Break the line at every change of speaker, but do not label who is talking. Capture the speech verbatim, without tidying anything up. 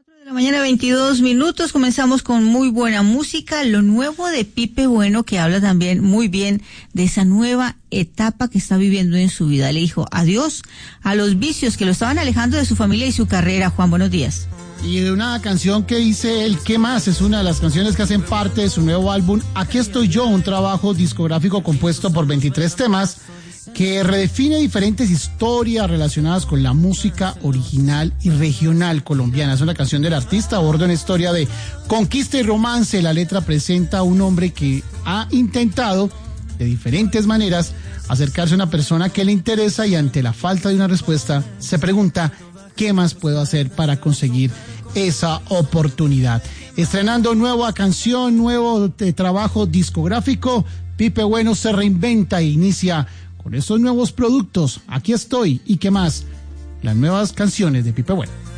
De la mañana, veintidós minutos, comenzamos con muy buena música, lo nuevo de Pipe Bueno, que habla también muy bien de esa nueva etapa que está viviendo en su vida. Le dijo adiós a los vicios que lo estaban alejando de su familia y su carrera. Juan, buenos días.
Y de una canción que dice él, ¿qué más? Es una de las canciones que hacen parte de su nuevo álbum, Aquí estoy yo, un trabajo discográfico compuesto por veintitrés temas, que redefine diferentes historias relacionadas con la música original y regional colombiana. Es una canción del artista, aborda una historia de conquista y romance. La letra presenta a un hombre que ha intentado de diferentes maneras acercarse a una persona que le interesa y ante la falta de una respuesta se pregunta ¿qué más puedo hacer para conseguir esa oportunidad? Estrenando nueva canción, nuevo eh, trabajo discográfico, Pipe Bueno se reinventa e inicia con esos nuevos productos. Aquí estoy y qué más, las nuevas canciones de Pipe Bueno.